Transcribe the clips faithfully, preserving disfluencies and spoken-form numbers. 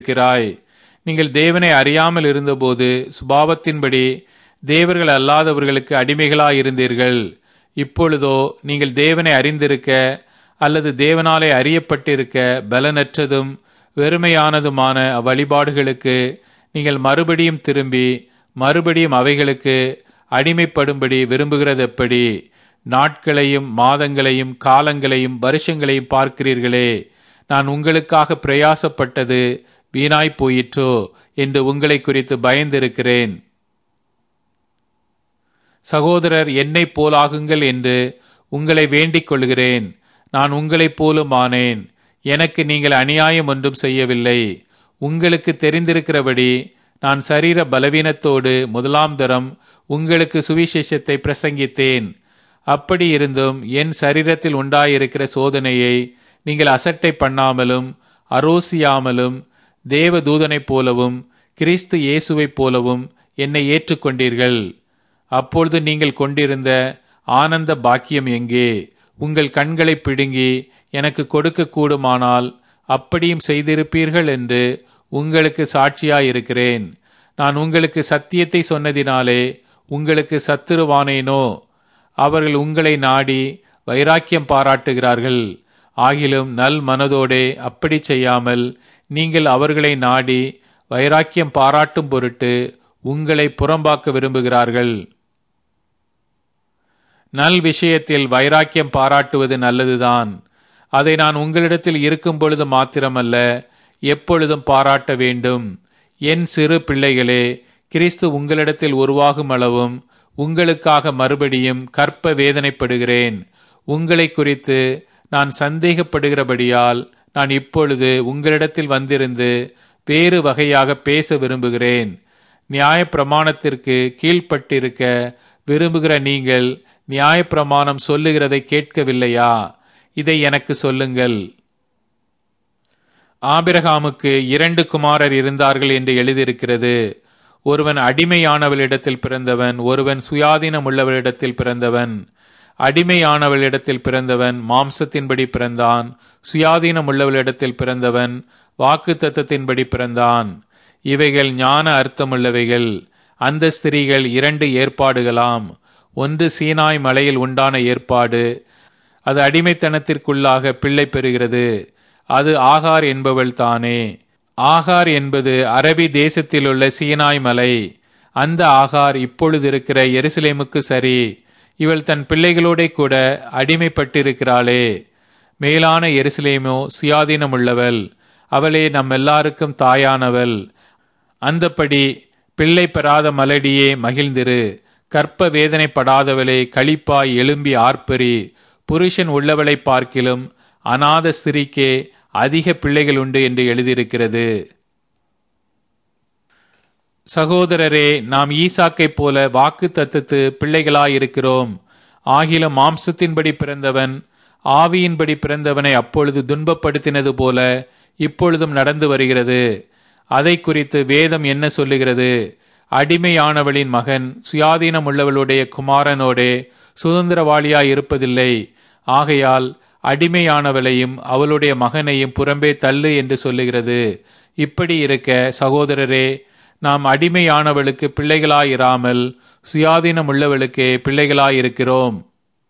இருக்கிறாய். நீங்கள் தேவனை அறியாமல் இருந்தபோது சுபாவத்தின்படி தேவர்கள் அல்லாதவர்களுக்கு அடிமைகளாயிருந்தீர்கள். இப்பொழுதோ நீங்கள் தேவனை அறிந்திருக்க அல்லது தேவனாலே அறியப்பட்டிருக்க பலனற்றதும் வெறுமையானதுமான அவ்வழிபாடுகளுக்கு நீங்கள் மறுபடியும் திரும்பி மறுபடியும் அவைகளுக்கு அடிமைப்படும்படி விரும்புகிறது எப்படி? நாட்களையும் மாதங்களையும் காலங்களையும் வருஷங்களையும் பார்க்கிறீர்களே. நான் உங்களுக்காக பிரயாசப்பட்டது வீணாய் போயிற்றோ என்று உங்களை குறித்து பயந்திருக்கிறேன். சகோதரர், என்னை போலாகுங்கள் என்று உங்களை வேண்டிக் கொள்கிறேன். நான் உங்களைப் போலும் ஆனேன். எனக்கு நீங்கள் அநியாயம் ஒன்றும் செய்யவில்லை. உங்களுக்கு தெரிந்திருக்கிறபடி நான் சரீர பலவீனத்தோடு முதலாம் தரம் உங்களுக்கு சுவிசேஷத்தை பிரசங்கித்தேன். அப்படி இருந்தும் என் சரீரத்தில் உண்டாயிருக்கிற சோதனையை நீங்கள் அசட்டை பண்ணாமலும் அரோசியாமலும் தேவ தூதனைப் போலவும் கிறிஸ்து இயேசுவைப் போலவும் என்னை ஏற்றுக்கொண்டீர்கள். அப்பொழுது நீங்கள் கொண்டிருந்த ஆனந்த பாக்கியம் எங்கே? உங்கள் கண்களை பிடுங்கி எனக்கு கொடுக்க கூடுமானால் அப்படியும் செய்திருப்பீர்கள் என்று உங்களுக்கு சாட்சியாயிருக்கிறேன். நான் உங்களுக்கு சத்தியத்தை சொன்னதினாலே உங்களுக்கு சத்துருவானேனோ? அவர்கள் உங்களை நாடி வைராக்கியம் பாராட்டுகிறார்கள். ஆகிலும் நல் மனதோடே அப்படி செய்யாமல் நீங்கள் அவர்களை நாடி வைராக்கியம் பாராட்டும் பொருட்டு உங்களை புறம்பாக்க விரும்புகிறார்கள். நல் விஷயத்தில் வைராக்கியம் பாராட்டுவது நல்லதுதான். அதை நான் உங்களிடத்தில் இருக்கும் பொழுது மாத்திரமல்ல, எப்பொழுதும் பாராட்ட வேண்டும். என் சிறு பிள்ளைகளே, கிறிஸ்து உங்களிடத்தில் உருவாகும் அளவும் உங்களுக்காக மறுபடியும் கற்ப வேதனைப்படுகிறேன். உங்களை குறித்து நான் சந்தேகப்படுகிறபடியால் நான் இப்பொழுது உங்களிடத்தில் வந்திருந்து வேறு வகையாக பேச விரும்புகிறேன். நியாயப்பிரமாணத்திற்கு கீழ்ப்பட்டிருக்க விரும்புகிற நீங்கள் நியாயப்பிரமாணம் சொல்லுகிறதை கேட்கவில்லையா? இதை எனக்கு சொல்லுங்கள். ஆபிரகாமுக்கு இரண்டு குமாரர் இருந்தார்கள் என்று எழுதியிருக்கிறது. ஒருவன் அடிமையானவளிடத்தில் பிறந்தவன், ஒருவன் சுயாதீனம் உள்ளவளிடத்தில் பிறந்தவன். அடிமையானவளிடத்தில் பிறந்தவன் மாம்சத்தின்படி பிறந்தான். சுயாதீனம் உள்ளவளிடத்தில் பிறந்தவன் வாக்கு தத்தத்தின்படி பிறந்தான். இவைகள் ஞான அர்த்தமுள்ளவைகள். அந்த ஸ்திரீகள் இரண்டு ஏற்பாடுகளாம். ஒன்று சீனாய் மலையில் உண்டான ஏற்பாடு. அது அடிமைத்தனத்திற்குள்ளாக பிள்ளை பெறுகிறது. அது ஆகார் என்பவள் தானே. ஆகார் என்பது அரபி தேசத்திலுள்ள சீனாய் மலை. அந்த ஆகார் இப்பொழுது இருக்கிற எருசலேமுக்கு சரி. இவள் தன் பிள்ளைகளோட கூட அடிமைப்பட்டிருக்கிறாளே. மேலான எருசலேமோ சுயாதீனம் உள்ளவள். அவளே நம் எல்லாருக்கும் தாயானவள். அந்தப்படி பிள்ளை பெறாத மலடியே மகிழ்ந்திரு. கற்ப வேதனைப்படாதவளே களிப்பாய் எழும்பி ஆர்ப்பரி. புருஷன் உள்ளவளை பார்க்கிலும் அநாத ஸ்திரீக்கே அதிக பிள்ளைகள் உண்டு என்று எழுதியிருக்கிறது. சகோதரரே, நாம் ஈசாக்கைப் போல வாக்கு தத்தத்து பிள்ளைகளாயிருக்கிறோம். ஆகிலும் மாம்சத்தின்படி பிறந்தவன் ஆவியின்படி பிறந்தவனை அப்பொழுது துன்பப்படுத்தினது போல இப்பொழுதும் நடந்து வருகிறது. அதை குறித்து வேதம் என்ன சொல்லுகிறது? அடிமையானவளின் மகன் சுயாதீனம் உள்ளவளுடைய குமாரனோடே சுதந்திரவாளியாய் இருப்பதில்லை. ஆகையால் அடிமையானவளையும் அவளுடைய மகனையும் புறம்பே தள்ளு என்று சொல்லுகிறது. இப்படி இருக்க சகோதரரே, நாம் அடிமையானவளுக்கு பிள்ளைகளாயிராமல் சுயாதீனம் உள்ளவளுக்கே பிள்ளைகளாயிருக்கிறோம்.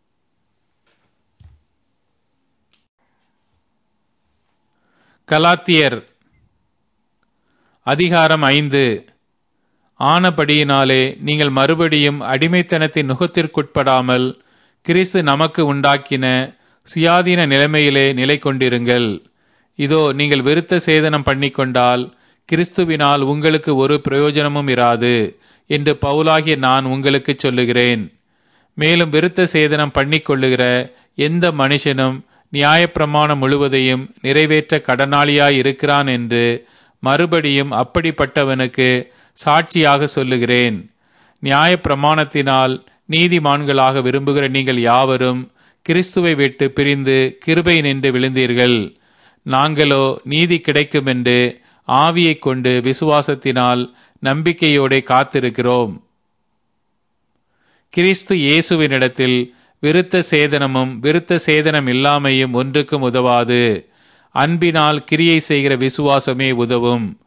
கலாத்தியர் அதிகாரம் ஐந்து. ஆனபடியினாலே நீங்கள் மறுபடியும் அடிமைத்தனத்தின் நுகத்திற்குட்படாமல் கிறிஸ்து நமக்கு உண்டாக்கின சுயாதீன நிலைமையிலே நிலை கொண்டிருங்கள். இதோ, நீங்கள் விருத்த சேதனம் பண்ணிக்கொண்டால் கிறிஸ்துவினால் உங்களுக்கு ஒரு பிரயோஜனமும் இராது என்று பவுலாகிய நான் உங்களுக்கு சொல்லுகிறேன். மேலும் விருத்த சேதனம் பண்ணிக்கொள்ளுகிற எந்த மனுஷனும் நியாயப்பிரமாணம் முழுவதையும் நிறைவேற்ற கடனாளியாய் இருக்கிறான் என்று மறுபடியும் அப்படிப்பட்டவனுக்கு சாட்சியாக சொல்லுகிறேன். நியாயப்பிரமாணத்தினால் நீதிமான்களாக விரும்புகிற நீங்கள் யாவரும் கிறிஸ்துவை விட்டு பிரிந்து கிருபை நின்று விழுந்தீர்கள். நாங்களோ நீதி கிடைக்கும் என்று ஆவியை கொண்டு விசுவாசத்தினால் நம்பிக்கையோടെ காத்திருக்கிறோம். கிறிஸ்து இயேசுவினிடத்தில் விருத்த சேதனமும் விருத்த சேதனம் இல்லாமையும் ஒன்றுக்கும் உதவாது. அன்பினால் கிரியை செய்கிற விசுவாசமே உதவும்.